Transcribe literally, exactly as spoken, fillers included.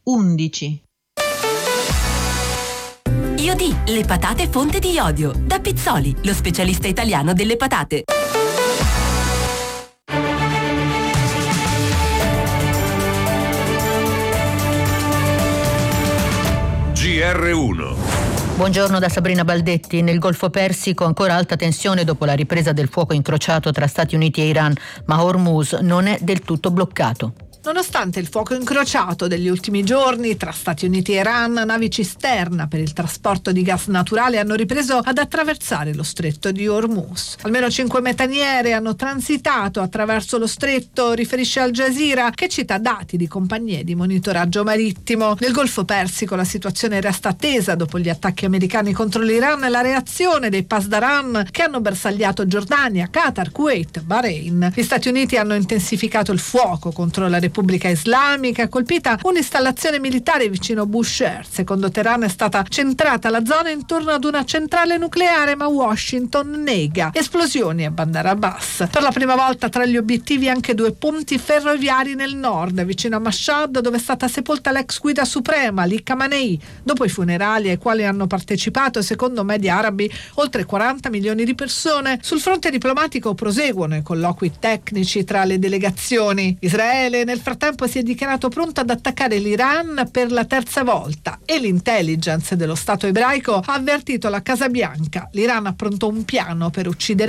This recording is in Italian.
undici. Iodì, le patate fonte di iodio. Da Pizzoli, lo specialista italiano delle patate. G R uno. Buongiorno da Sabrina Baldetti. Nel Golfo Persico ancora alta tensione dopo la ripresa del fuoco incrociato tra Stati Uniti e Iran, ma Hormuz non è del tutto bloccato. Nonostante il fuoco incrociato degli ultimi giorni tra Stati Uniti e Iran, navi cisterna per il trasporto di gas naturale hanno ripreso ad attraversare lo stretto di Hormuz. Almeno cinque metaniere hanno transitato attraverso lo stretto, riferisce Al Jazeera, che cita dati di compagnie di monitoraggio marittimo. Nel Golfo Persico la situazione resta tesa dopo gli attacchi americani contro l'Iran e la reazione dei Pasdaran che hanno bersagliato Giordania, Qatar, Kuwait, Bahrain. Gli Stati Uniti hanno intensificato il fuoco contro la Repubblica Islamica, colpita un'installazione militare vicino Bushehr. Secondo Teheran è stata centrata la zona intorno ad una centrale nucleare, ma Washington nega. Esplosioni a Bandar Abbas. Per la prima volta tra gli obiettivi anche due ponti ferroviari nel nord, vicino a Mashhad, dove è stata sepolta l'ex guida suprema Ali Khamenei. Dopo i funerali ai quali hanno partecipato, secondo media arabi, oltre quaranta milioni di persone. Sul fronte diplomatico proseguono i colloqui tecnici tra le delegazioni. Israele nel frattempo si è dichiarato pronto ad attaccare l'Iran per la terza volta e l'intelligence dello Stato ebraico ha avvertito la Casa Bianca. L'Iran ha pronto un piano per uccidere